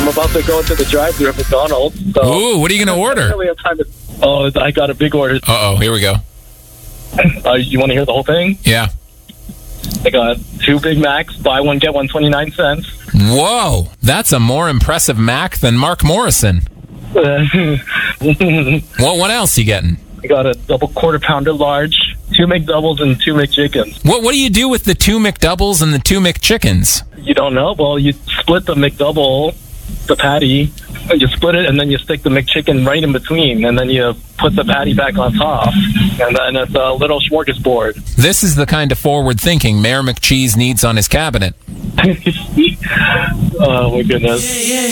I'm about to go into the drive-thru at McDonald's. So Ooh, what are you going to order? I really have time to, I got a big order. Uh-oh, here we go. You want to hear the whole thing? Yeah. I got 2 Big Macs, buy one, get one, 29 cents. Whoa, that's a more impressive Mac than Mark Morrison. What else you getting? I got a double quarter pounder large, 2 McDoubles, and 2 McChickens. What do you do with the 2 McDoubles and the 2 McChickens? You don't know? Well, you split the McDouble, the patty, you split it, and then you stick the McChicken right in between, and then you put the patty back on top, and then it's a little smorgasbord. This is the kind of forward thinking Mayor McCheese needs on his cabinet. Oh, my goodness.